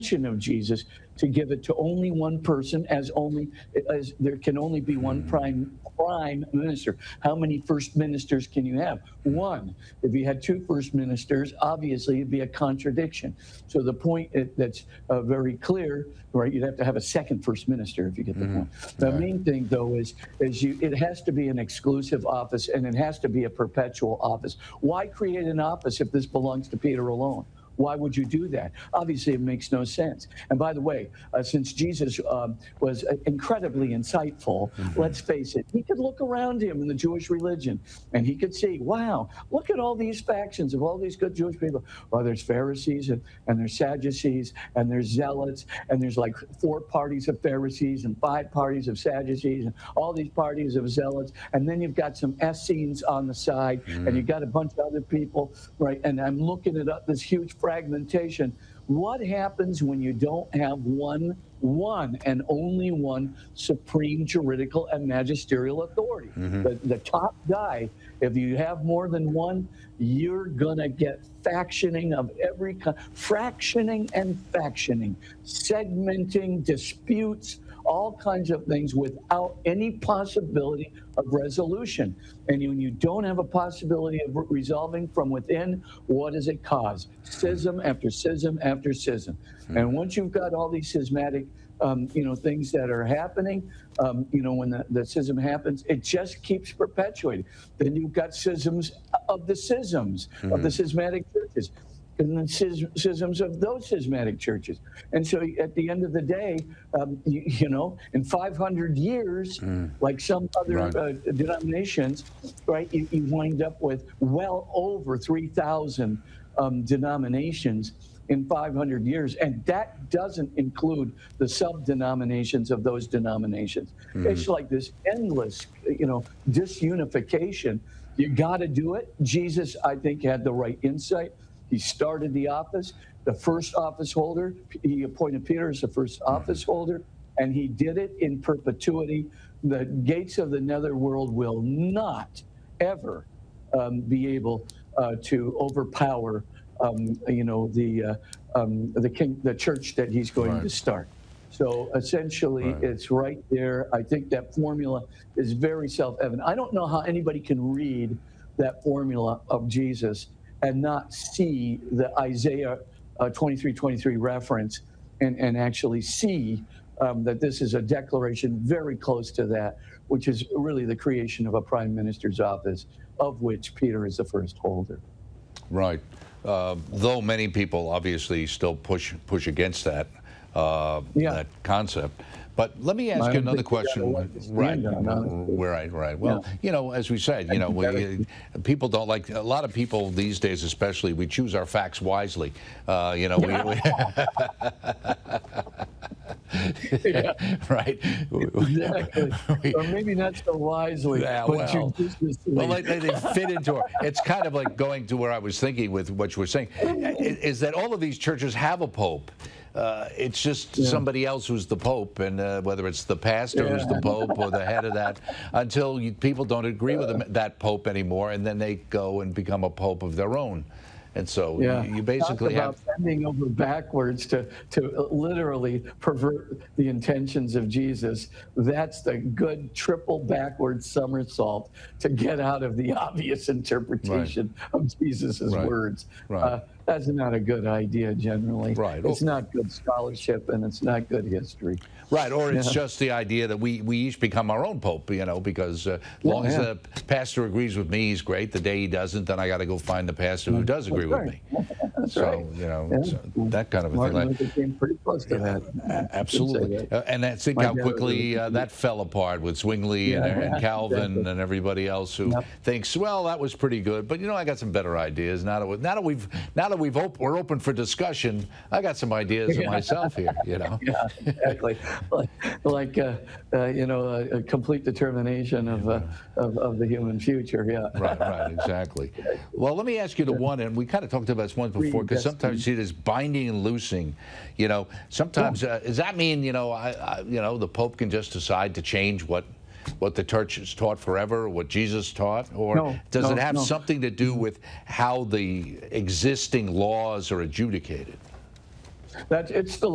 of Jesus to give it to only one person, as there can only be one prime minister. How many first ministers can you have? One. If you had two first ministers, obviously it'd be a contradiction. So the point that's very clear, right? You'd have to have a second first minister, if you get the point. The main thing, though, is it has to be an exclusive office, and it has to be a perpetual office. Why create an office if this belongs to Peter alone? Why would you do that? Obviously, it makes no sense. And by the way, since Jesus was incredibly insightful, let's face it, he could look around him in the Jewish religion, and he could see, wow, look at all these factions of all these good Jewish people. Well, there's Pharisees, and there's Sadducees, and there's Zealots, and there's like 4 parties of Pharisees and 5 parties of Sadducees, and all these parties of Zealots. And then you've got some Essenes on the side, and you've got a bunch of other people, right? And I'm looking at this huge fragmentation. What happens when you don't have one and only one supreme juridical and magisterial authority? The top guy, if you have more than one, you're gonna get factioning of every kind, fractioning and factioning, segmenting, disputes, all kinds of things without any possibility of resolution. And when you don't have a possibility of resolving from within, what does it cause? Schism after schism after schism. And once you've got all these schismatic things that are happening, when the schism happens, it just keeps perpetuating. Then you've got schisms of the schismatic churches, and then schisms of those schismatic churches. And so at the end of the day, in 500 years, like some other denominations, right, you wind up with well over 3,000 denominations in 500 years, and that doesn't include the sub-denominations of those denominations. It's like this endless, disunification. You got to do it. Jesus, I think, had the right insight. He started the office. The first office holder, he appointed Peter as the first office holder, and he did it in perpetuity. The gates of the netherworld will not ever be able to overpower the church that he's going to start. So essentially, it's right there. I think that formula is very self-evident. I don't know how anybody can read that formula of Jesus and not see the Isaiah 23:23 reference and actually see that this is a declaration very close to that, which is really the creation of a prime minister's office, of which Peter is the first holder. Right. Though many people obviously still push against that concept. But let me ask you another question. Right. Well, as we said, people don't like, a lot of people these days especially, we choose our facts wisely. Right. Exactly. Or maybe not so wisely. Yeah, well, they fit into it. It's kind of like going to where I was thinking with what you were saying, is that all of these churches have a pope. It's just somebody else who's the pope, and whether it's the pastor who's the pope or the head of that, until people don't agree with that pope anymore, and then they go and become a pope of their own. And so you basically have bending over backwards to literally pervert the intentions of Jesus. That's the good triple backward somersault to get out of the obvious interpretation of Jesus's words. That's not a good idea generally. It's not good scholarship, and it's not good history. Right, or it's just the idea that we each become our own pope, because as long as the pastor agrees with me, he's great. The day he doesn't, then I got to go find the pastor who does agree with me. So, that kind of a thing. Martin Luther came pretty close to that. Absolutely. And think how quickly that fell apart with Zwingli and Calvin and everybody else who thinks, well, that was pretty good, but I got some better ideas. Now that we're open for discussion, I got some ideas of myself here. Yeah, exactly. like a complete determination of the human future. Right, exactly. Well, let me ask you the one, and we kind of talked about this once before, because sometimes you see this binding and loosing. Sometimes does that mean the Pope can just decide to change what the church has taught forever, what Jesus taught, or does it have something to do with how the existing laws are adjudicated? It's the